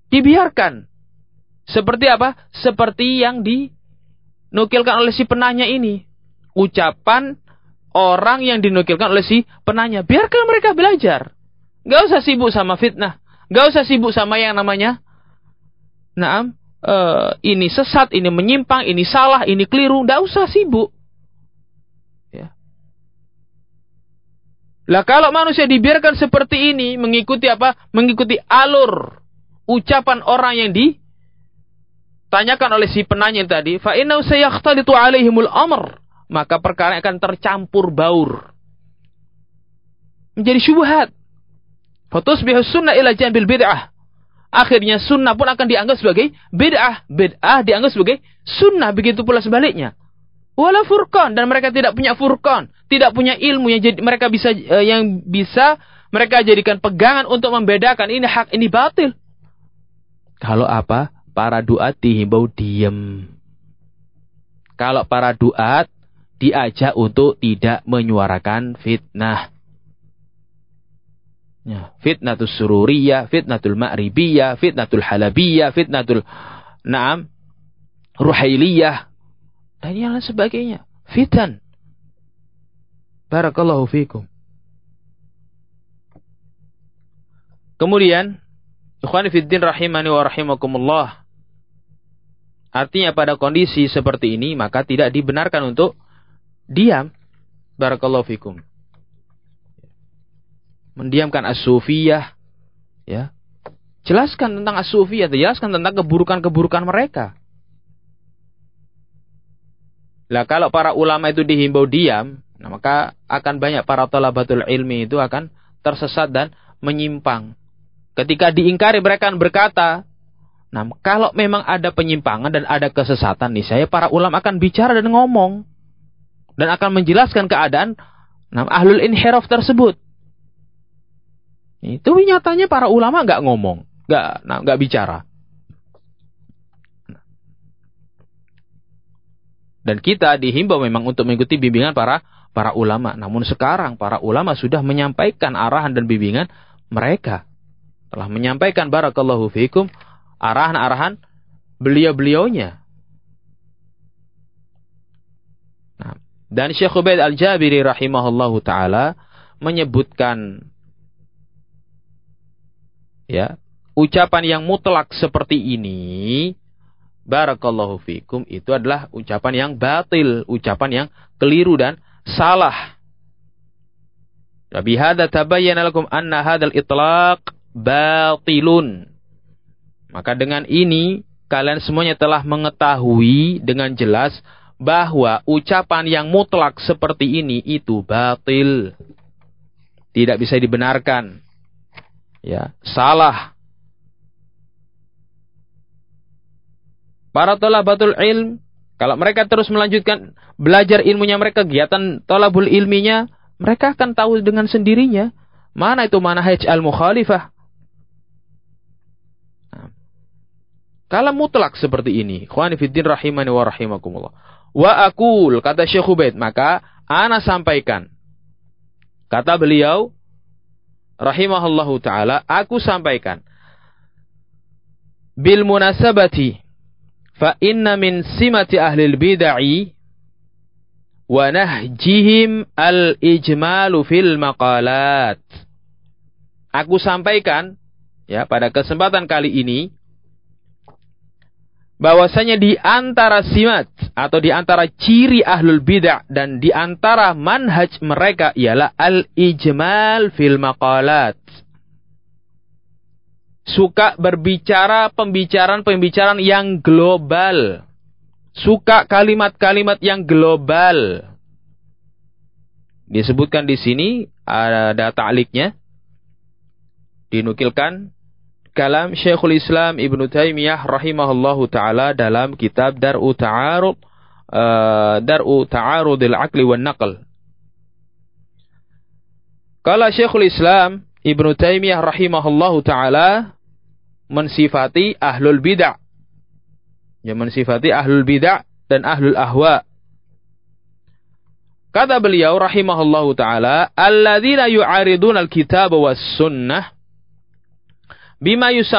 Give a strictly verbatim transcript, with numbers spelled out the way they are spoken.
dibiarkan. Seperti apa? Seperti yang dinukilkan oleh si penanya ini. Ucapan orang yang dinukilkan oleh si penanya. Biarkan mereka belajar. Gak usah sibuk sama fitnah. Gak usah sibuk sama yang namanya Naam, uh, ini sesat, ini menyimpang, ini salah, ini keliru. Gak usah sibuk. Ya. Lah kalau manusia dibiarkan seperti ini, mengikuti apa? Mengikuti alur ucapan orang yang ditanyakan oleh si penanya tadi, fa innahu sayakhtalitu alaihimul amr, maka perkara akan tercampur baur. Menjadi syubhat. Fatusbihu sunnah ila jambil bid'ah. Akhirnya sunnah pun akan dianggap sebagai bid'ah. Bid'ah dianggap sebagai sunnah. Begitu pula sebaliknya. Wala furqan. Dan mereka tidak punya furqan. Tidak punya ilmu yang jadi, mereka bisa uh, yang bisa mereka jadikan pegangan untuk membedakan ini hak, ini batil. Kalau apa? Para duat dihimbau diam. Kalau para duat diajak untuk tidak menyuarakan fitnah. Ya, fitnatul sururiyah, fitnatul ma'ribiyah, fitnatul halabiyah, fitnatul na'am ruhailiyah dan yang lain sebagainya. Fitan. Barakallahu fikum. Kemudian, ikhwani fiddin rahimani wa rahimakumullah. Artinya pada kondisi seperti ini maka tidak dibenarkan untuk diam. Barakallahu fikum. Mendiamkan as-sufiyah, ya. Jelaskan tentang as-sufiyah, jelaskan tentang keburukan-keburukan mereka. Lah kalau para ulama itu dihimbau diam, nah maka akan banyak para thalabatul ilmi itu akan tersesat dan menyimpang. Ketika diingkari mereka akan berkata, nah kalau memang ada penyimpangan dan ada kesesatan nih, saya para ulama akan bicara dan ngomong dan akan menjelaskan keadaan nah, ahlul inhiraf tersebut. Itu nyatanya para ulama nggak ngomong, nggak, nah, nggak bicara. Dan kita dihimbau memang untuk mengikuti bimbingan para para ulama. Namun sekarang para ulama sudah menyampaikan arahan dan bimbingan mereka. Telah menyampaikan barakallahu fiikum arahan-arahan beliau-beliaunya. Nah, dan Syekh Ubaid Al-Jabiri rahimahullahu taala menyebutkan ya, ucapan yang mutlak seperti ini, barakallahu fikum, itu adalah ucapan yang batil, ucapan yang keliru dan salah. Bihadza tabayyana lakum anna hadzal itlaq batilun. Maka dengan ini kalian semuanya telah mengetahui dengan jelas bahwa ucapan yang mutlak seperti ini itu batil. Tidak bisa dibenarkan. Ya, salah. Para thalabatul ilm, kalau mereka terus melanjutkan belajar ilmunya mereka, kegiatan thalabul ilminya, mereka akan tahu dengan sendirinya mana itu manhaj al-mukhalifah. Nah, kalau mutlak seperti ini, ikhwani fiddin rahimani wa rahimakumullah. Wa aqul, kata Syekh Ubaid, maka ana sampaikan. Kata beliau rahimahullahu ta'ala, aku sampaikan. Bil munasabati, fa inna min simati ahlil bid'ai wa nahjihim al-ijmalu fil maqalat. Aku sampaikan, ya, pada kesempatan kali ini, bahwasanya di antara simat atau di antara ciri ahlul bid'ah dan di antara manhaj mereka ialah al-ijmal fil maqalat. Suka berbicara pembicaraan-pembicaraan yang global. Suka kalimat-kalimat yang global. Disebutkan di sini ada ta'liqnya. Dinukilkan kalam Syekhul Islam Ibnu Taimiyah rahimahullahu taala dalam kitab Dar'u Ta'arud uh, Dar'u Ta'arudil Aqli wan Naql. Kala Syekhul Islam Ibnu Taimiyah rahimahullahu taala mensifati ahlul bid'ah. Ya, mensifati ahlul bid'ah dan ahlul ahwa. Kata beliau rahimahullahu taala, alladzina yu'ariduna al-kitab was sunnah bima yusam